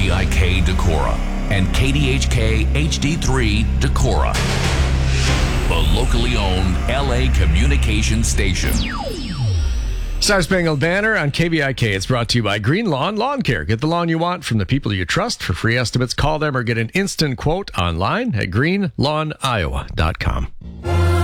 KVIK Decorah and KDHK HD3 Decorah, the locally owned LA communication station. Star Spangled Banner on KVIK. It's brought to you by Green Lawn Lawn Care. Get the lawn you want from the people you trust. For free estimates, call them or get an instant quote online at greenlawniowa.com.